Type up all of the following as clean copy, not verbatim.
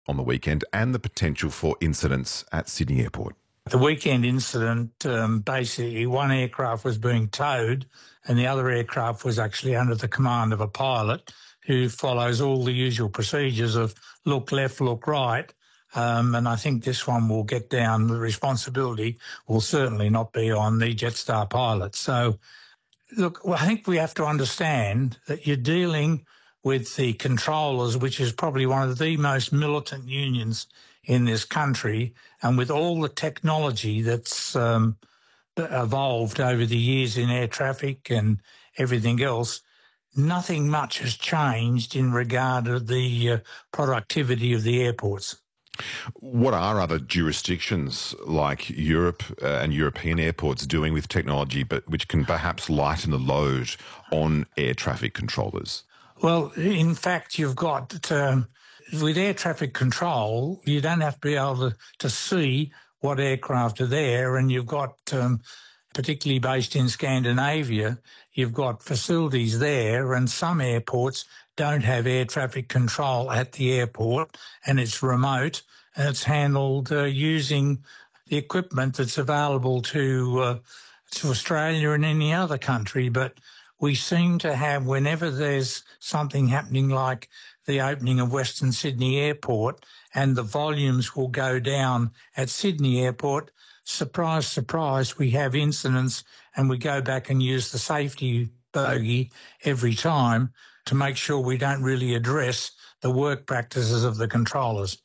on the weekend and the potential for incidents at Sydney Airport. The weekend incident, basically one aircraft was being towed and the other aircraft was actually under the command of a pilot who follows all the usual procedures of look left, look right. And I think this one will get down. The responsibility will certainly not be on the Jetstar pilot. So, look, I think we have to understand that you're dealing with the controllers, which is probably one of the most militant unions in this country, and with all the technology that's evolved over the years in air traffic and everything else, nothing much has changed in regard to the productivity of the airports. What are other jurisdictions like Europe and European airports doing with technology but which can perhaps lighten the load on air traffic controllers? Well, in fact, you've got, with air traffic control, you don't have to be able to see what aircraft are there, and you've got, particularly based in Scandinavia, you've got facilities there, and some airports don't have air traffic control at the airport, and it's remote, and it's handled using the equipment that's available to Australia and any other country. But we seem to have, whenever there's something happening like the opening of Western Sydney Airport and the volumes will go down at Sydney Airport, surprise, surprise, we have incidents and we go back and use the safety bogey every time to make sure we don't really address the work practices of the controllers.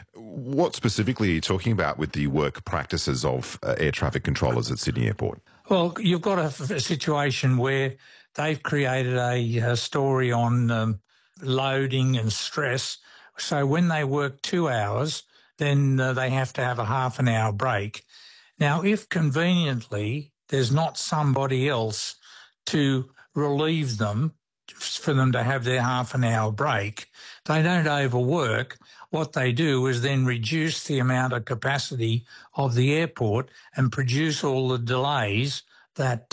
What specifically are you talking about with the work practices of air traffic controllers at Sydney Airport? Well, you've got a situation where they've created a story on loading and stress. So when they work 2 hours, then they have to have a half an hour break. Now, if conveniently there's not somebody else to relieve them, for them to have their half an hour break, they don't overwork. What they do is then reduce the amount of capacity of the airport and produce all the delays that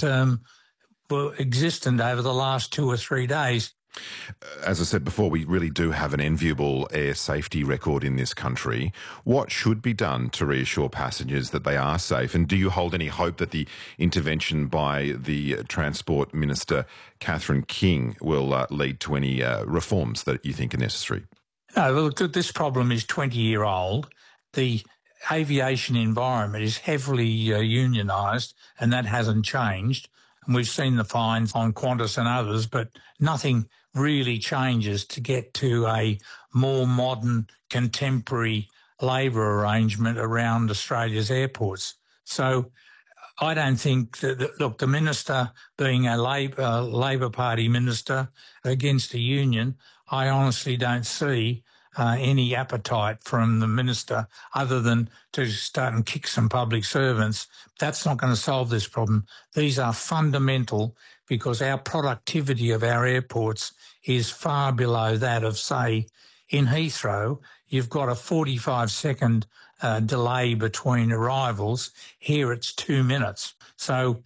were existent over the last 2 or 3 days. As I said before, we really do have an enviable air safety record in this country. What should be done to reassure passengers that they are safe? And do you hold any hope that the intervention by the Transport Minister, Catherine King, will lead to any reforms that you think are necessary? No, look, this problem is 20-year-old. The aviation environment is heavily unionised, and that hasn't changed. And we've seen the fines on Qantas and others, but nothing really changes to get to a more modern, contemporary labour arrangement around Australia's airports. So I don't think that, look, the minister being a Labor Party minister against a union, I honestly don't see any appetite from the minister other than to start and kick some public servants. That's not going to solve this problem. These are fundamental because our productivity of our airports is far below that of, say, in Heathrow. You've got a 45-second delay between arrivals. Here it's 2 minutes. So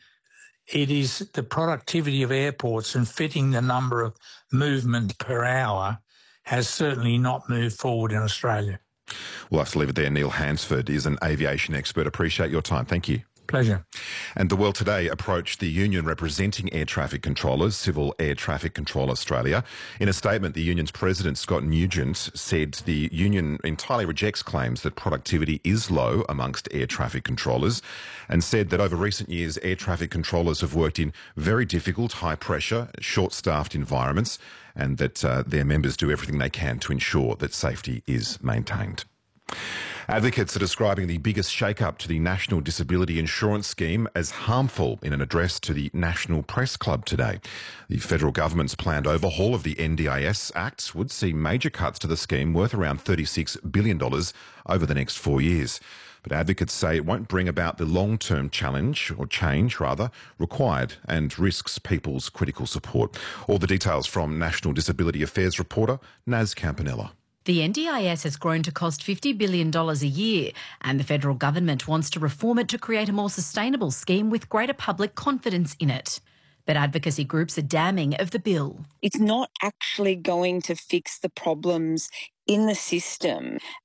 it is the productivity of airports and fitting the number of movements per hour has certainly not moved forward in Australia. We'll have to leave it there. Neil Hansford is an aviation expert. Appreciate your time. Thank you. Pleasure. And the World Today approached the union representing air traffic controllers, Civil Air Traffic Control Australia. In a statement, the union's president, Scott Nugent, said the union entirely rejects claims that productivity is low amongst air traffic controllers and said that over recent years, air traffic controllers have worked in very difficult, high-pressure, short-staffed environments and that their members do everything they can to ensure that safety is maintained. Advocates are describing the biggest shake-up to the National Disability Insurance Scheme as harmful in an address to the National Press Club today. The federal government's planned overhaul of the NDIS Act would see major cuts to the scheme worth around $36 billion over the next 4 years. But advocates say it won't bring about the long-term change required and risks people's critical support. All the details from National Disability Affairs reporter Naz Campanella. The NDIS has grown to cost $50 billion a year, and the federal government wants to reform it to create a more sustainable scheme with greater public confidence in it. But advocacy groups are damning of the bill. It's not actually going to fix the problems in the system.